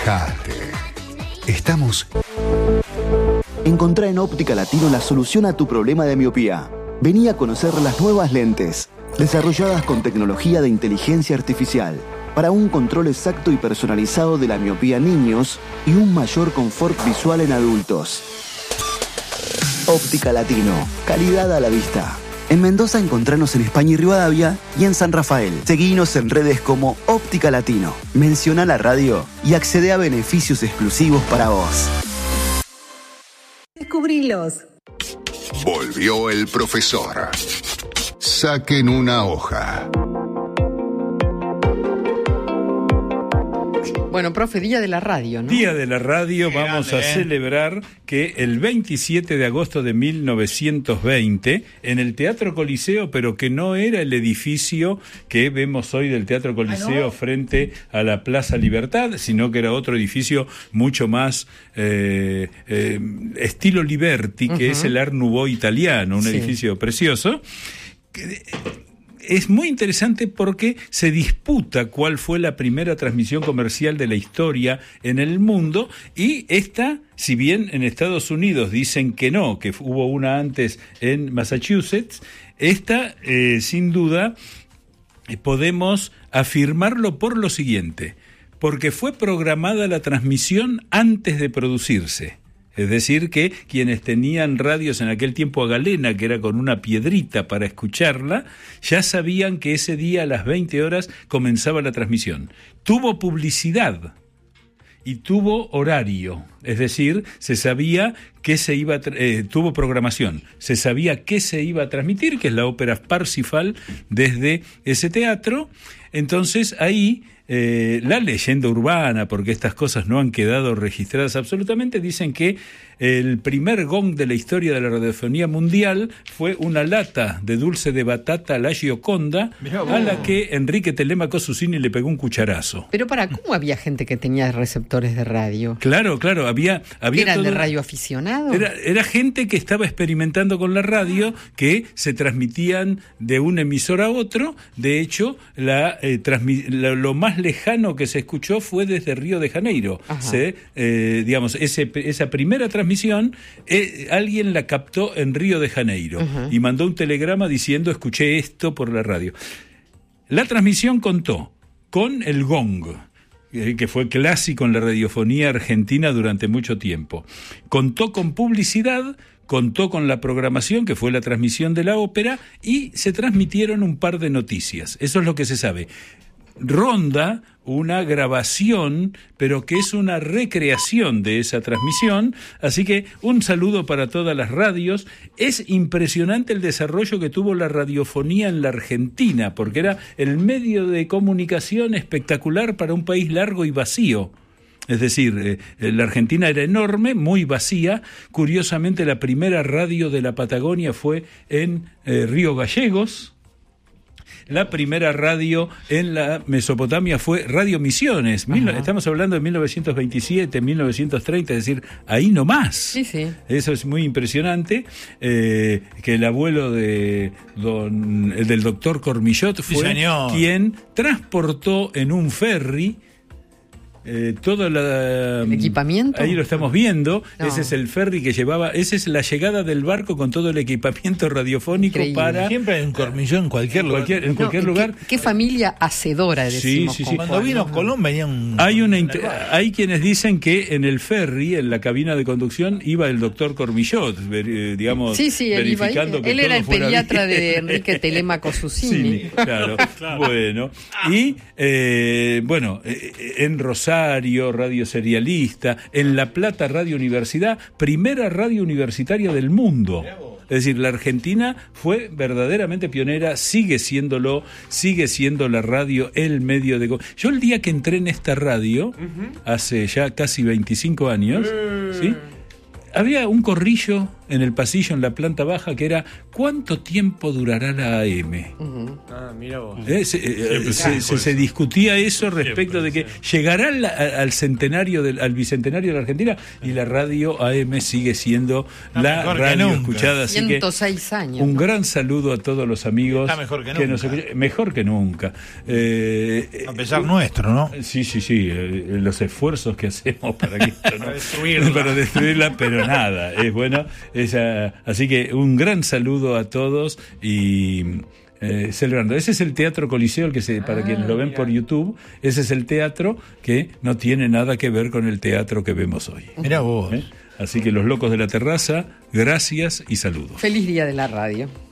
Relajate. Estamos... Encontrá en Óptica Latino la solución a tu problema de miopía. Vení a conocer las nuevas lentes, desarrolladas con tecnología de inteligencia artificial, para un control exacto y personalizado de la miopía en niños y un mayor confort visual en adultos. Óptica Latino, calidad a la vista. En Mendoza encontranos en España y Rivadavia y en San Rafael. Seguinos en redes como Óptica Latino. Menciona la radio y accede a beneficios exclusivos para vos. Descubrilos. Volvió el profesor. Saquen una hoja. Bueno, profe, Día de la Radio, ¿no? Día de la Radio, Qué vamos grande, a celebrar que el 27 de agosto de 1920, en el Teatro Coliseo, pero que no era el edificio que vemos hoy del Teatro Coliseo frente a la Plaza Libertad, sino que era otro edificio mucho más estilo Liberty, que es el Art Nouveau italiano, un edificio precioso. Es muy interesante porque se disputa cuál fue la primera transmisión comercial de la historia en el mundo, y esta, si bien en Estados Unidos dicen que no, que hubo una antes en Massachusetts, esta sin duda podemos afirmarlo por lo siguiente, porque fue programada la transmisión antes de producirse. Es decir, que quienes tenían radios en aquel tiempo a galena, que era con una piedrita para escucharla, ya sabían que ese día a las 20 horas comenzaba la transmisión. Tuvo publicidad y tuvo horario, es decir, se sabía que se iba tuvo programación, se sabía qué se iba a transmitir, que es la ópera Parsifal desde ese teatro. Entonces ahí la leyenda urbana, porque estas cosas no han quedado registradas absolutamente, dicen que el primer gong de la historia de la radiofonía mundial fue una lata de dulce de batata a la Gioconda, a la que Enrique Telemaco Susini le pegó un cucharazo. Pero ¿cómo había gente que tenía receptores de radio? Claro, había ¿Eran todo, de radio aficionado? Era gente que estaba experimentando con la radio, que se transmitían de un emisor a otro. De hecho, lo más lejano que se escuchó fue desde Río de Janeiro. Esa primera transmisión, alguien la captó en Río de Janeiro y mandó un telegrama diciendo: escuché esto por la radio. La transmisión contó con el gong, que fue clásico en la radiofonía argentina durante mucho tiempo. Contó con publicidad, contó con la programación, que fue la transmisión de la ópera, y se transmitieron un par de noticias. Eso es lo que se sabe. Ronda una grabación, pero que es una recreación de esa transmisión, así que un saludo para todas las radios. Es impresionante el desarrollo que tuvo la radiofonía en la Argentina, porque era el medio de comunicación espectacular para un país largo y vacío. Es decir, la Argentina era enorme, muy vacía. Curiosamente, la primera radio de la Patagonia fue en Río Gallegos. La primera radio en la Mesopotamia fue Radio Misiones. Estamos hablando de 1927, 1930, es decir, ahí nomás. Sí. Eso es muy impresionante. Que el abuelo del doctor Cormillot fue quien transportó en un ferry todo el equipamiento. Ahí lo estamos viendo. No. Ese es el ferry que llevaba, esa es la llegada del barco con todo el equipamiento radiofónico. Increíble. Para siempre en Cormillón, en cualquier lugar. En cualquier lugar. ¿Qué familia hacedora, decimos? Sí. Cuando vino Colón venía un... Hay quienes dicen que en el ferry, en la cabina de conducción, iba el doctor Cormillot, verificando que él era el fuera pediatra bien. de Enrique Telemaco Susini. Sí, claro. Bueno, y en Rosario, Radio Serialista, en La Plata, Radio Universidad, primera radio universitaria del mundo. Es decir, la Argentina fue verdaderamente pionera, sigue siendo la radio el medio de... Yo el día que entré en esta radio, hace ya casi 25 años, ¿sí? había un corrillo en el pasillo, en la planta baja, que era ¿cuánto tiempo durará la AM? Mira vos. Se discutía eso respecto de que llegará al centenario, al bicentenario de la Argentina, y la radio AM sigue siendo la radio escuchada. Así 106 años. Un gran saludo a todos los amigos. Está mejor que nunca. Mejor que nunca. A pesar nuestro, ¿no? Sí. Los esfuerzos que hacemos para que esto, ¿no? para destruirla, pero nada, es bueno. Así que un gran saludo a todos y celebrando. Ese es el Teatro Coliseo, para quienes lo ven por YouTube, ese es el teatro que no tiene nada que ver con el teatro que vemos hoy. Mirá vos. Así que los locos de la terraza, gracias y saludos. Feliz día de la radio.